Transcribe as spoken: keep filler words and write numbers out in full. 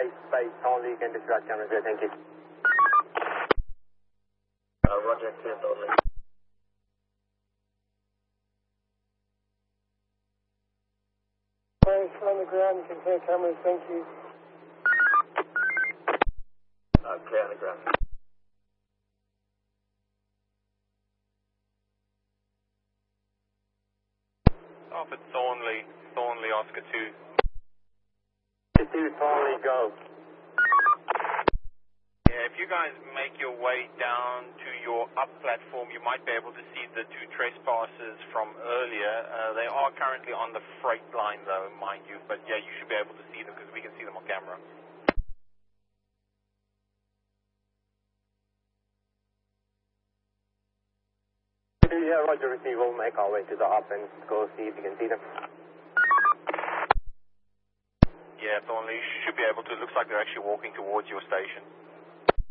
Space, space, only you can disregard cameras there, thank you. Uh, Roger, clear only. Space on the ground, you can clear cameras, thank you. Uh, clear on the ground. Off at Thornley, Thornley, Oscar two. two, Thornley, go. Yeah, if you guys make your way down to your up platform, you might be able to see the two trespassers from earlier. Uh, they are currently on the freight line, though, mind you. But yeah, you should be able to see them because we can see them on camera. Yeah, Roger, receive. We'll make our way to the up and go see if you can see them. Yeah, Thornley, you should be able to. It looks like they're actually walking towards your station.